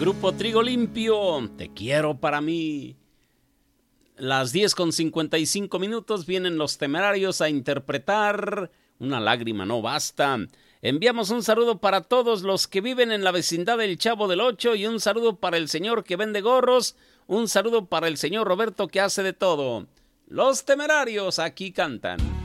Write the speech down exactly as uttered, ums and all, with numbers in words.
Grupo Trigo Limpio, Te quiero para mí. Las diez con cincuenta y cinco minutos vienen los Temerarios a interpretar Una lágrima no basta. Enviamos un saludo para todos los que viven en la vecindad del Chavo del Ocho y un saludo para el señor que vende gorros, un saludo para el señor Roberto que hace de todo. Los Temerarios aquí cantan.